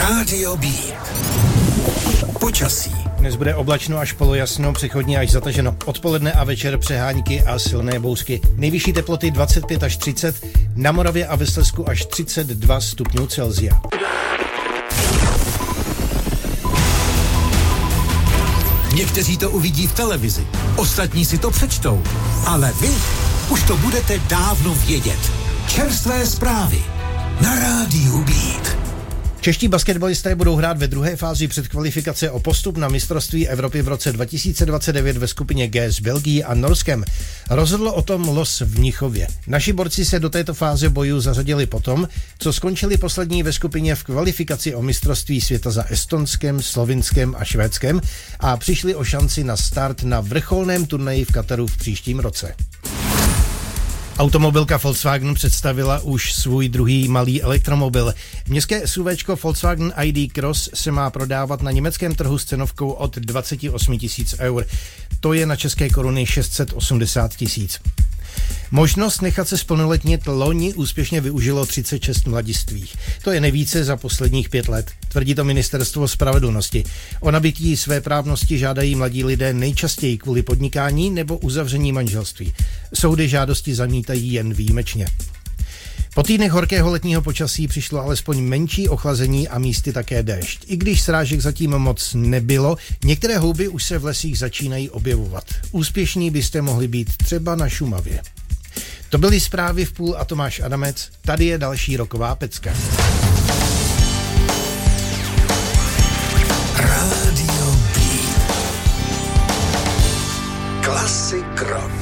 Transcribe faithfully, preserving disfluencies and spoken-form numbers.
Rádio B. Počasí. Dnes bude oblačno až polojasno, přechodně až zataženo. Odpoledne a večer přehánky a silné bouřky. Nejvyšší teploty dvacet pět až třicet, na Moravě a ve Slezsku až třicet dva stupňů Celsia. Někteří to uvidí v televizi, ostatní si to přečtou, ale vy už to budete dávno vědět. Čerstvé zprávy na Rádiu Beat. Čeští basketbalisté budou hrát ve druhé fázi předkvalifikace o postup na mistrovství Evropy v roce dva tisíce dvacet devět ve skupině G s Belgií a Norskem. Rozhodlo o tom los v Mnichově. Naši borci se do této fáze bojů zařadili potom, co skončili poslední ve skupině v kvalifikaci o mistrovství světa za Estonskem, Slovinskem a Švédskem a přišli o šanci na start na vrcholném turnaji v Kataru v příštím roce. Automobilka Volkswagen představila už svůj druhý malý elektromobil. Městské SUVčko Volkswagen I D Cross se má prodávat na německém trhu s cenovkou od dvacet osm tisíc eur. To je na české koruny šest set osmdesát tisíc. Možnost nechat se splnoletnit loni úspěšně využilo třicet šest mladistvých. To je nejvíce za posledních pět let, tvrdí to Ministerstvo spravedlnosti. O nabití své právnosti žádají mladí lidé nejčastěji kvůli podnikání nebo uzavření manželství. Soudy žádosti zamítají jen výjimečně. Po týdnech horkého letního počasí přišlo alespoň menší ochlazení a místy také déšť. I když srážek zatím moc nebylo, některé houby už se v lesích začínají objevovat. Úspěšní byste mohli být třeba na Šumavě. To byly zprávy v půl a Tomáš Adamec. Tady je další roková pecka. Rádio B. Klasik rock.